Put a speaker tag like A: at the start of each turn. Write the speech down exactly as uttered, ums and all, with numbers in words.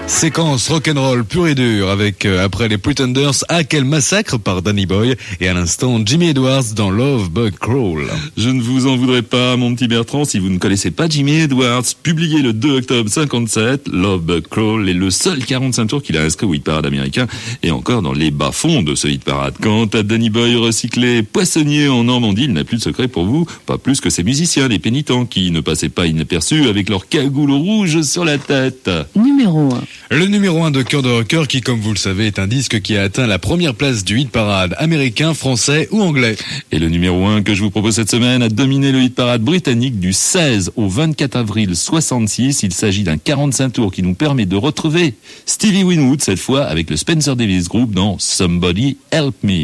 A: Séquence rock'n'roll pure et dure avec, euh, après les Pretenders, Ah quel massacre par Danny Boy et à l'instant Jimmy Edwards dans Love Bug Crawl.
B: Je ne vous en voudrais pas, mon petit Bertrand, si vous ne connaissez pas Jimmy Edwards. Publié le deux octobre cinquante-sept, Love Bug Crawl est le seul quarante-cinq tours qu'il a inscrit au hit parade américain et encore dans les bas-fonds de ce hit parade. Quant à Danny Boy recyclé poissonnier en Normandie, il n'a plus de secret pour vous, pas plus que ses musiciens, les pénitents, qui ne passaient pas inaperçus avec leur cagoule rouge sur la tête.
C: Numéro un.
A: Le numéro un de Cœur de Rocker qui, comme vous le savez, est un disque qui a atteint la première place du hit parade américain, français ou anglais.
B: Et le numéro un que je vous propose cette semaine a dominé le hit parade britannique du seize au vingt-quatre avril soixante-six. Il s'agit d'un quarante-cinq tours qui nous permet de retrouver Stevie Winwood, cette fois avec le Spencer Davis Group dans Somebody Help Me.